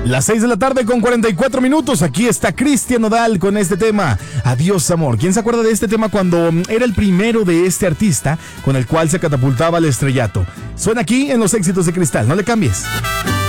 Las 6 de la tarde con 44 minutos. Aquí está Cristian Nodal con este tema, Adiós Amor. ¿Quién se acuerda de este tema cuando era el primero de este artista con el cual se catapultaba al estrellato? Suena aquí en Los Éxitos de Cristal. No le cambies.